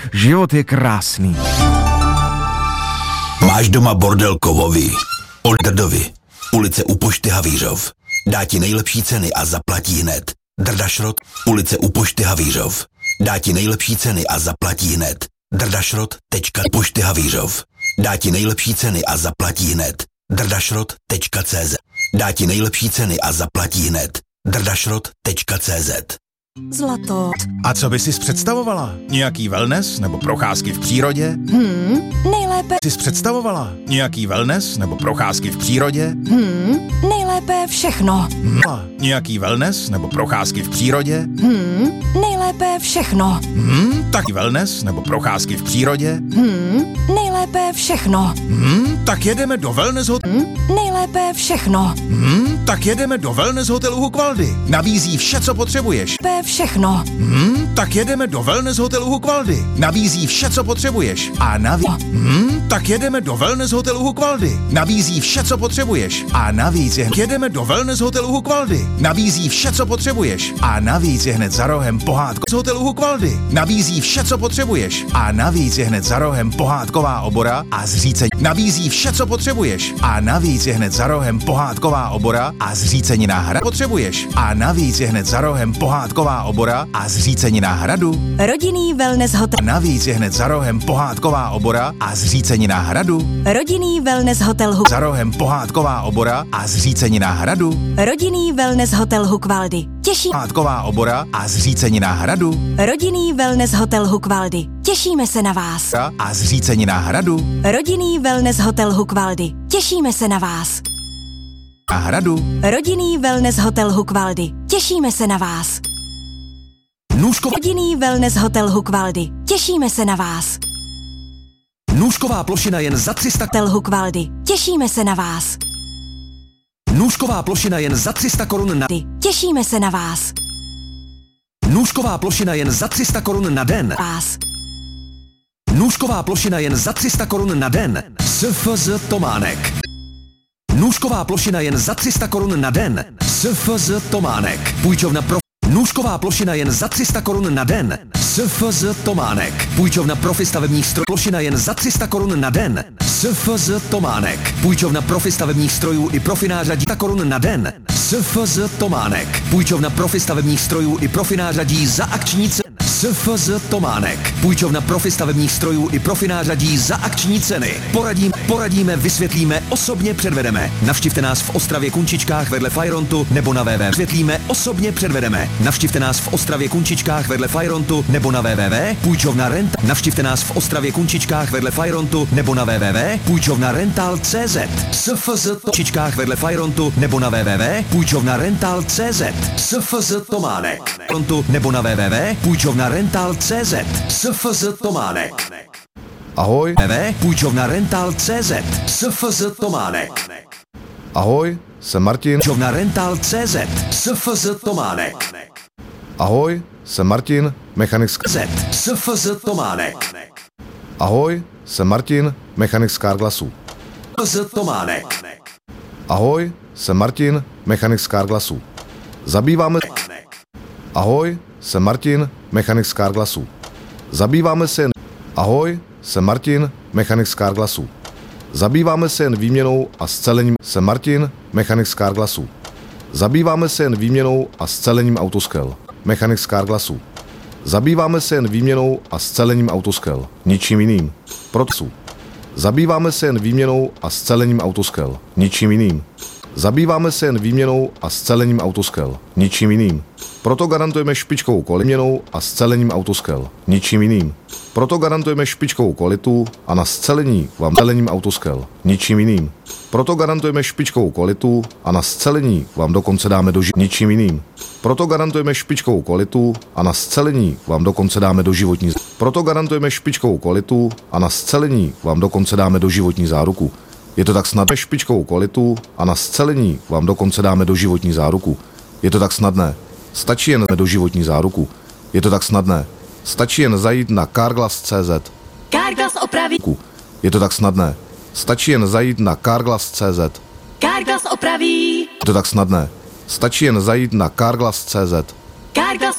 život je krásný. Máš doma bordel kovový, od Drdovi, ulice u Pošty Havířov. Dá ti nejlepší ceny a zaplatí hned. Drda Šrot, ulice u Pošty Havířov. Dá ti nejlepší ceny a zaplatí hned. drdašrot.Pošty Havířov. Dá ti nejlepší ceny a zaplatí hned. drdašrot.cz. Dá ti nejlepší ceny a zaplatí hned. drdašrot.cz. Zlato. A co by si představovala? Nějaký wellness nebo procházky v přírodě? Nejlépe. Jsi představovala? Nějaký wellness nebo procházky v přírodě? Nejlépe všechno. Nějaký wellness nebo procházky v přírodě? Nejlépe všechno. Tak wellness nebo procházky v přírodě? Nejlépe všechno. Tak jedeme do wellness hotelu. Nejlépe všechno. Tak jedeme do wellness hotelu Hukvaldy. Nabízí vše, co potřebuješ. Nejlépe všechno. Tak jedeme do wellness hotelu Hukvaldy. Nabízí vše, co potřebuješ. A navíc. Tak jedeme do wellness hotelu Hukvaldy. Nabízí vše, co potřebuješ. A navíc jedeme do wellness hotelu Hukvaldy. Nabízí vše, co potřebuješ. A navíc je hned za rohem pohádka z hotelu Hukvaldy. Nabízí vše, co potřebuješ. A navíc je hned za rohem pohádková obora a zřícení. Nabízí vše, co potřebuješ. A navíc je hned za rohem pohádková obora a zřícenina hradu. Potřebuješ. A navíc je hned za rohem pohádková obora a zřícenina hradu. Rodinný wellness hotel. Navíc je hned za rohem pohádková obora a zřícenina hradu. Rodinný wellness hotel Za rohem pohádková obora a zřícenina hradu. Rodinný wellness hotel Hukvaldy. Pohádková obora a zřícenina hradu. Rodinný wellness hotel Hukvaldy. Těšíme se na vás. A zřícenina hradu. Rodinný wellness hotel Hukvaldy. Těšíme se na vás. A hradu. Rodinný wellness hotel Hukvaldy. Těšíme se na vás. Rodinný wellness hotel Hukvaldy. Těšíme se na vás. Nůžková plošina jen za 300 Hotel Hukvaldy. Těšíme se na vás. Nůžková plošina jen za 300 korun na Těšíme se na vás. Nůžková plošina jen za 300 korun na den. Vás. Nůžková plošina jen za 300 korun na den. SFZ Tománek. Nůžková plošina jen za 300 korun na den. SFZ Tománek. Půjčovna pro Nůžková plošina jen za 300 korun na den. SFZ Tománek. Půjčovna profi stavebních strojů. Plošina jen za 300 korun na den. SFZ Tománek. Půjčovna profi stavebních strojů i profi nářadí 300 korun na den. SFZ Tománek. Půjčovna profi stavebních strojů i profi nářadí za akční ceny. SFZ Tománek. Půjčovna profi stavebních strojů i profi nářadí za akční ceny. Poradíme, vysvětlíme, osobně předvedeme. Navštivte nás v Ostravě Kunčičkách vedle Fajrontu nebo na www. Vysvětlíme, osobně předvedeme. Navštivte nás v Ostravě Kunčičkách vedle Fajrontu nebo na www. Půjčovna Rental. Navštivte nás v Ostravě Kunčičkách vedle Fajrontu nebo na www. Půjčovna Rental.cz. SFZ Kunčičkách vedle Fajrontu nebo na www. Půjčovna Rental.cz. SFZ Tománek. Fajrontu nebo na www. Půjčovna Rental.cz. SFZ Tománek. Ahoj. Půjčovna Rental.cz. SFZ Tománek. Ahoj, jsem Martin. Půjčovna Rental.cz. SFZ Tománek. Ahoj, jsem Martin, mechanik z SFZ Tománek. Ahoj, jsem Martin, mechanik z Carglassu. SFZ Tománek. Ahoj, jsem Martin, mechanik z Carglassu. Zabýváme... Ahoj, jsem Martin, mechanik z Carglassu. Zabýváme se jen... Ahoj, jsem Martin, mechanik z Carglassu. Zabýváme se jen výměnou a scelením... Jsem Martin, mechanik z Carglassu. Zabýváme se jen výměnou a scelením autoskel. Mechanik z Carglassu. Zabýváme se jen výměnou a scelením autoskel. Ničím jiným. Proto. Zabýváme se jen výměnou a scelením autoskel. Ničím jiným. Zabýváme se jen výměnou a scelením autoskel. Ničím jiným. Proto garantujeme špičkovou kvalitu a scelením autoskel. Ničím jiným. Proto garantujeme špičkovou kvalitu a na scelení vám scelením autoskel. Ničím jiným. Proto garantujeme špičkovou kvalitu a na scelení vám dokonce dáme do ničím jiným. Proto garantujeme špičkovou kvalitu a na scelení vám dokonce dáme do životní. Proto garantujeme špičkovou kvalitu a na scelení vám dokonce dáme do životní záruku. Je to tak snadné špičkovou kvalitu a na scelení vám dokonce dáme do životní záruku. Je to tak snadné. Stačí jen do životní záruku. Je to tak snadné. Stačí jen zajít na Carglass.cz. Carglass opraví. Je to tak snadné. Stačí jen zajít na Carglass.cz. Carglass opraví. Je to tak snadné. Stačí jen zajít na Carglass.cz. Carglass